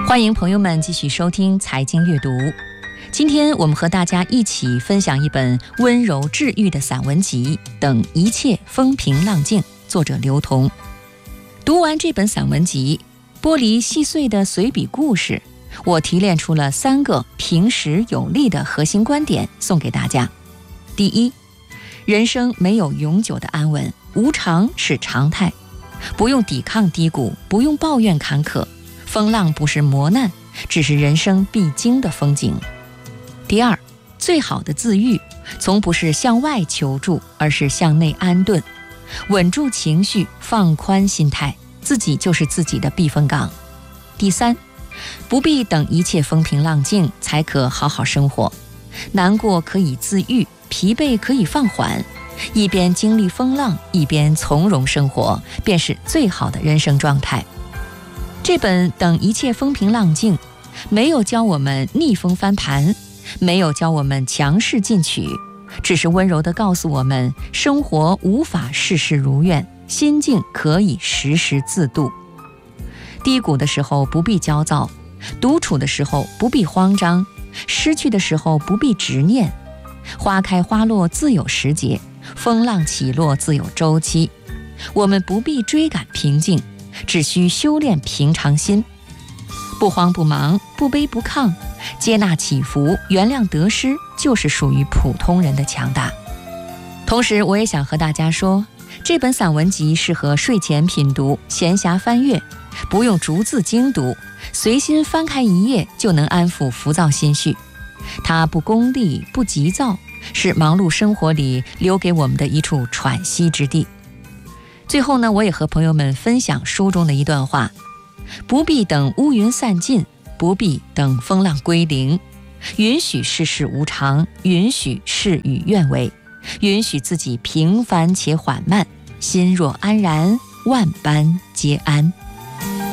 欢迎朋友们继续收听财经阅读。今天我们和大家一起分享一本温柔治愈的散文集《等一切风平浪静》，作者刘同。读完这本散文集，剥离细碎的随笔故事，我提炼出了3个平实有力的核心观点送给大家。第一，人生没有永久的安稳，无常是常态，不用抵抗低谷，不用抱怨坎坷，风浪不是磨难，只是人生必经的风景。第二，最好的自愈从不是向外求助，而是向内安顿，稳住情绪，放宽心态，自己就是自己的避风港。第三，不必等一切风平浪静才可好好生活，难过可以自愈，疲惫可以放缓，一边经历风浪，一边从容生活，便是最好的人生状态。这本《等一切风平浪静》没有教我们逆风翻盘，没有教我们强势进取，只是温柔地告诉我们，生活无法事事如愿，心境可以时时自度。低谷的时候不必焦躁，独处的时候不必慌张，失去的时候不必执念。花开花落自有时节，风浪起落自有周期。我们不必追赶平静，只需修炼平常心，不慌不忙，不卑不亢，接纳起伏，原谅得失，就是属于普通人的强大。同时我也想和大家说，这本散文集适合睡前品读，闲暇翻阅，不用逐字精读，随心翻开一页就能安抚浮躁心绪。它不功利，不急躁，是忙碌生活里留给我们的一处喘息之地。最后呢，我也和朋友们分享书中的一段话：不必等乌云散尽，不必等风浪归零，允许世事无常，允许事与愿违，允许自己平凡且缓慢，心若安然，万般皆安。